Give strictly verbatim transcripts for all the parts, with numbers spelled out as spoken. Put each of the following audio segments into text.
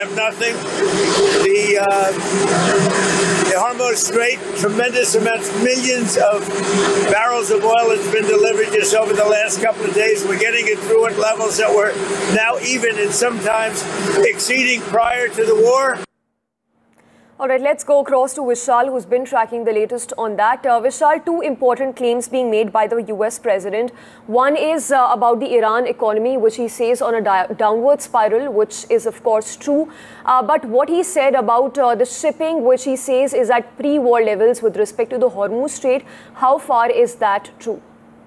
Nothing. The, uh, the Hormuz Strait, tremendous amounts, millions of barrels of oil has been delivered just over the last couple of days. We're getting it through at levels that were now even and sometimes exceeding prior to the war. All right, let's go across to Vishal, who's been tracking the latest on that. Uh, Vishal, two important claims being made by the U S president. One is uh, about the Iran economy, which he says on a downward spiral, which is, of course, true. Uh, but what he said about uh, the shipping, which he says is at pre-war levels with respect to the Hormuz Strait, how far is that true?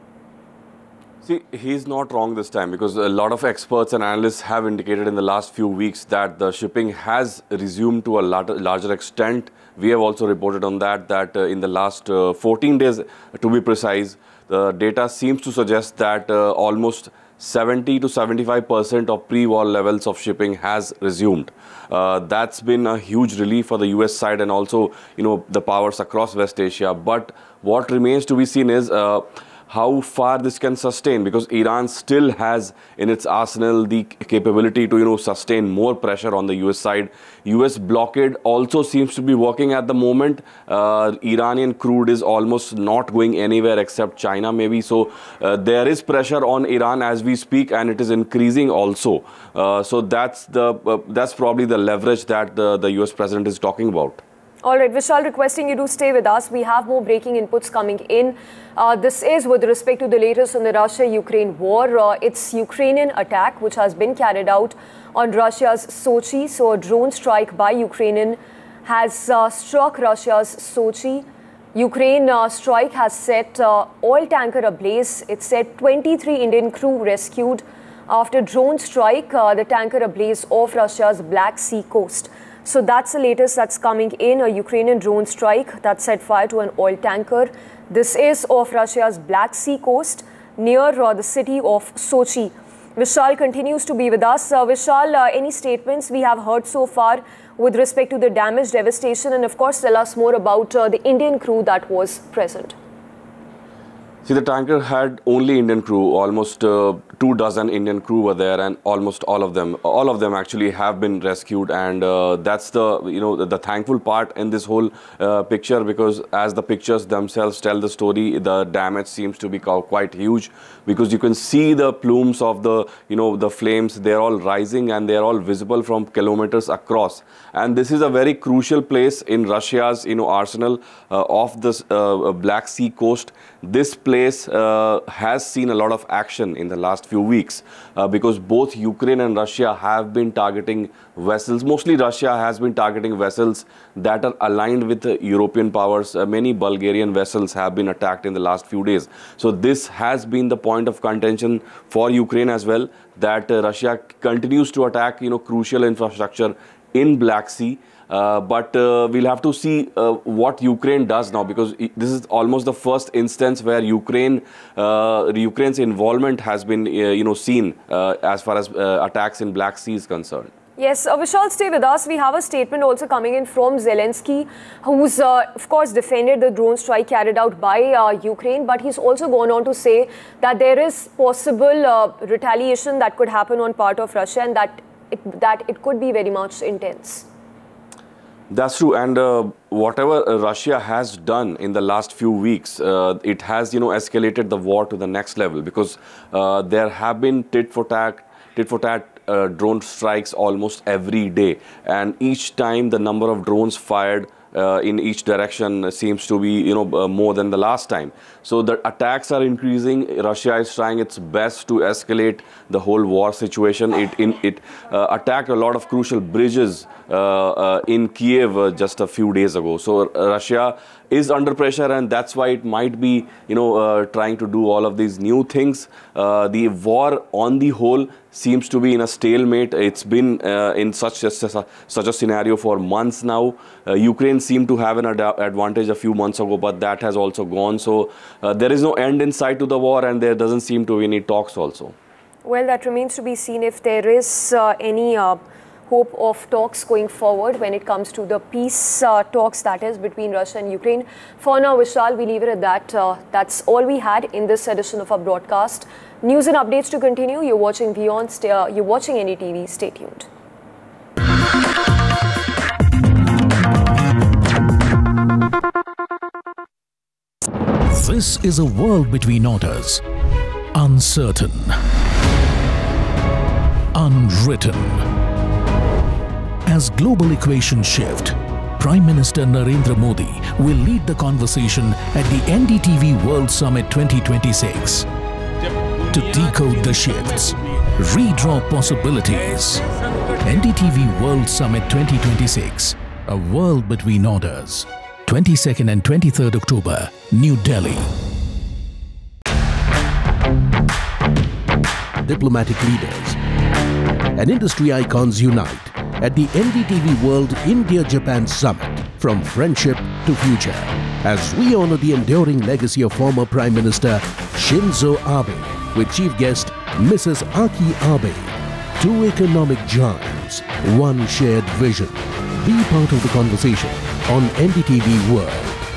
See, he's not wrong this time, because a lot of experts and analysts have indicated in the last few weeks that the shipping has resumed to a larger extent. We have also reported on that, that uh, in the last uh, fourteen days, to be precise, the data seems to suggest that uh, almost seventy to seventy-five percent of pre-war levels of shipping has resumed. Uh, that's been a huge relief for the U S side and also, you know, the powers across West Asia. But what remains to be seen is uh, how far this can sustain, because Iran still has in its arsenal the capability to, you know, sustain more pressure on the U S side. U S blockade also seems to be working at the moment. Uh, Iranian crude is almost not going anywhere except China maybe. So uh, there is pressure on Iran as we speak, and it is increasing also. Uh, so that's the uh, that's probably the leverage that the, the U S president is talking about. All right, Vishal, requesting you to stay with us. We have more breaking inputs coming in. Uh, this is with respect to the latest on the Russia-Ukraine war. Uh, it's Ukrainian attack which has been carried out on Russia's Sochi. So a drone strike by Ukrainian has uh, struck Russia's Sochi. Ukraine uh, strike has set uh, oil tanker ablaze. It said twenty-three Indian crew rescued after drone strike, uh, the tanker ablaze off Russia's Black Sea coast. So that's the latest that's coming in. A Ukrainian drone strike that set fire to an oil tanker. This is off Russia's Black Sea coast near uh, the city of Sochi. Vishal continues to be with us. Uh, Vishal, uh, any statements we have heard so far with respect to the damage, devastation, and of course tell us more about uh, the Indian crew that was present. See, the tanker had only Indian crew. Almost uh, two dozen Indian crew were there, and almost all of them, all of them actually have been rescued. And uh, that's the, you know, the, the thankful part in this whole uh, picture, because as the pictures themselves tell the story, the damage seems to be quite huge, because you can see the plumes of the, you know, the flames. They're all rising and they're all visible from kilometers across. And this is a very crucial place in Russia's, you know, arsenal uh, off this uh, Black Sea coast. This place place uh, has seen a lot of action in the last few weeks uh, because both Ukraine and Russia have been targeting vessels. Mostly Russia has been targeting vessels that are aligned with the European powers. Uh, many Bulgarian vessels have been attacked in the last few days. So this has been the point of contention for Ukraine as well, that uh, Russia continues to attack, you know, crucial infrastructure in Black Sea. Uh, but uh, we'll have to see uh, what Ukraine does now, because this is almost the first instance where Ukraine, uh, Ukraine's involvement has been, uh, you know, seen uh, as far as uh, attacks in Black Sea is concerned. Yes, uh, Vishal, stay with us. We have a statement also coming in from Zelensky, who's, uh, of course, defended the drone strike carried out by uh, Ukraine. But he's also gone on to say that there is possible uh, retaliation that could happen on part of Russia, and that it, that it could be very much intense. That's true, and uh, whatever uh, Russia has done in the last few weeks, uh, it has, you know, escalated the war to the next level, because uh, there have been tit for tat, tit for tat uh, drone strikes almost every day, and each time the number of drones fired Uh, in each direction seems to be, you know, uh, more than the last time. So the attacks are increasing. Russia is trying its best to escalate the whole war situation. It in, it uh, attacked a lot of crucial bridges uh, uh, in Kiev uh, just a few days ago. So uh, Russia is under pressure, and that's why it might be, you know, uh, trying to do all of these new things. Uh, the war on the whole seems to be in a stalemate. It's been uh, in such a, such a scenario for months now. Uh, Ukraine seemed to have an ad advantage a few months ago, but that has also gone. So uh, there is no end in sight to the war, and there doesn't seem to be any talks also. Well, that remains to be seen if there is uh, any uh, hope of talks going forward when it comes to the peace uh, talks, that is, between Russia and Ukraine. For now, Vishal, we leave it at that. Uh, that's all we had in this edition of our broadcast. News and updates to continue. You're watching Beyond. Stay, uh, you're watching N D T V. Stay tuned. This is a world between orders. Uncertain. Unwritten. As global equations shift, Prime Minister Narendra Modi will lead the conversation at the N D T V World Summit twenty twenty-six. To decode the shifts, redraw possibilities. N D T V World Summit twenty twenty-six, a world between orders. twenty-second and twenty-third October, New Delhi. Diplomatic leaders and industry icons unite at the N D T V World India-Japan Summit, from friendship to future, as we honor the enduring legacy of former Prime Minister Shinzo Abe with chief guest Missus Aki Abe. Two economic giants, one shared vision. Be part of the conversation on N D T V World.